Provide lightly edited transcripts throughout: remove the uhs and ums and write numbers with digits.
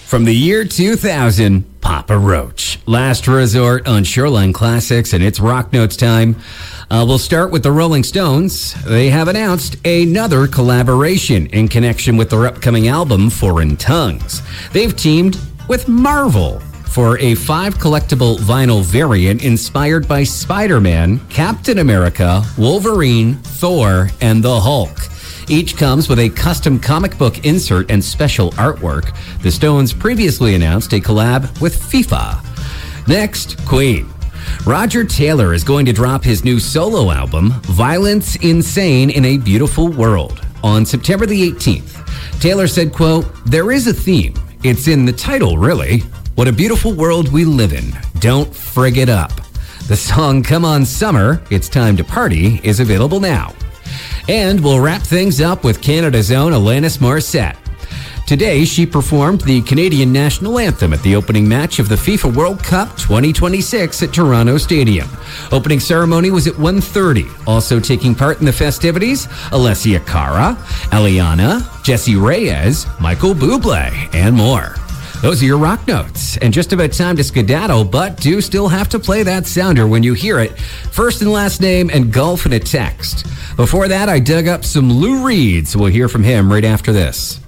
From the year 2000, Papa Roach. Last resort on Shoreline Classics, and it's Rock Notes time. We'll start with the Rolling Stones. They have announced another collaboration in connection with their upcoming album, Foreign Tongues. They've teamed with Marvel for a 5 collectible vinyl variant inspired by Spider-Man, Captain America, Wolverine, Thor, and the Hulk. Each comes with a custom comic book insert and special artwork. The Stones previously announced a collab with FIFA. Next, Queen. Roger Taylor is going to drop his new solo album, Violence Insane in a Beautiful World, on September the 18th. Taylor said, quote, "There is a theme. It's in the title, really. What a beautiful world we live in. Don't frig it up." The song Come On Summer, It's Time to Party is available now. And we'll wrap things up with Canada's own Alanis Morissette. Today, she performed the Canadian national anthem at the opening match of the FIFA World Cup 2026 at Toronto Stadium. Opening ceremony was at 1:30. Also taking part in the festivities, Alessia Cara, Eliana, Jessie Reyez, Michael Bublé, and more. Those are your Rock Notes. And just about time to skedaddle, but do still have to play that sounder when you hear it. First and last name and golf in a text. Before that, I dug up some Lou Reed, so we'll hear from him right after this.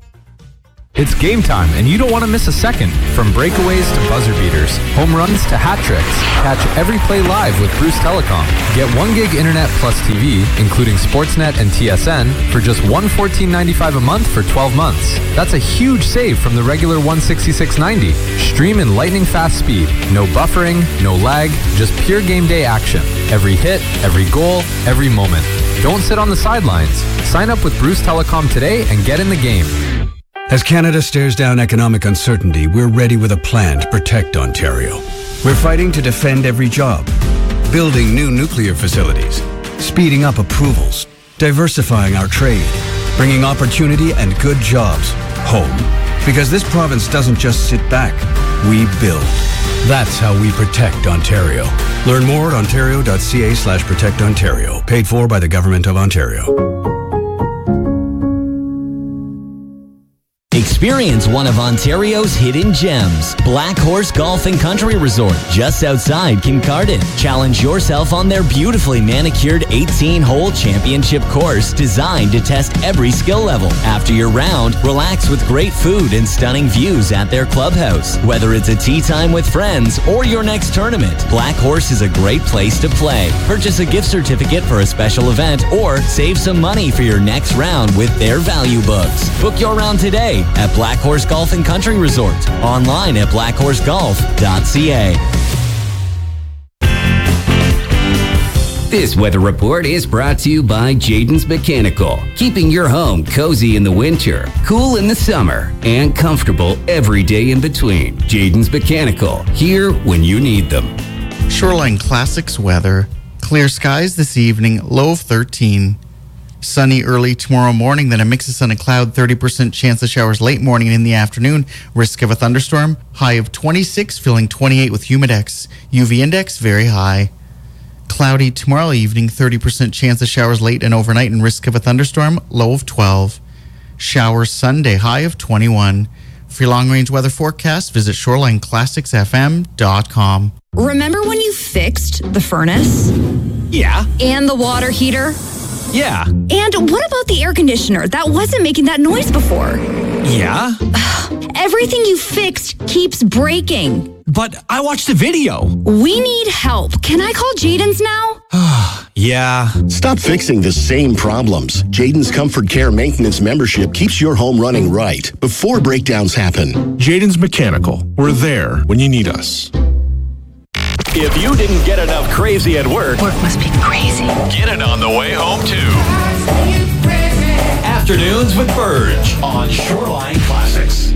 It's game time, and you don't want to miss a second. From breakaways to buzzer beaters, home runs to hat tricks, catch every play live with Bruce Telecom. Get 1 gig internet plus TV, including Sportsnet and TSN, for just $114.95 a month for 12 months. That's a huge save from the regular $166.90. Stream in lightning fast speed. No buffering, no lag, just pure game day action. Every hit, every goal, every moment. Don't sit on the sidelines. Sign up with Bruce Telecom today and get in the game. As Canada stares down economic uncertainty, we're ready with a plan to protect Ontario. We're fighting to defend every job, building new nuclear facilities, speeding up approvals, diversifying our trade, bringing opportunity and good jobs home. Because this province doesn't just sit back, we build. That's how we protect Ontario. Learn more at ontario.ca/protectontario. Paid for by the Government of Ontario. Experience one of Ontario's hidden gems. Black Horse Golf and Country Resort, just outside Kincardine. Challenge yourself on their beautifully manicured 18-hole championship course designed to test every skill level. After your round, relax with great food and stunning views at their clubhouse. Whether it's a tee time with friends or your next tournament, Black Horse is a great place to play. Purchase a gift certificate for a special event or save some money for your next round with their value books. Book your round today at Black Horse Golf and Country Resort. Online at blackhorsegolf.ca. This weather report is brought to you by Jayden's Mechanical. Keeping your home cozy in the winter, cool in the summer, and comfortable every day in between. Jayden's Mechanical, here when you need them. Shoreline Classics weather. Clear skies this evening, low of 13. Sunny early tomorrow morning, then a mix of sun and cloud, 30% chance of showers late morning and in the afternoon. Risk of a thunderstorm, high of 26, feeling 28 with humidex. UV index, very high. Cloudy tomorrow evening, 30% chance of showers late and overnight and risk of a thunderstorm, low of 12. Showers Sunday, high of 21. For your long-range weather forecast, visit ShorelineClassicsFM.com. Remember when you fixed the furnace? Yeah. And the water heater? Yeah. And what about the air conditioner? That wasn't making that noise before. Yeah. Everything you fixed keeps breaking. But I watched the video. We need help. Can I call Jayden's now? Yeah. Stop fixing the same problems. Jayden's Comfort Care Maintenance membership keeps your home running right before breakdowns happen. Jayden's Mechanical. We're there when you need us. If you didn't get enough crazy at work, Work must be crazy. get it on the way home too. Afternoons with Burge on Shoreline Classics.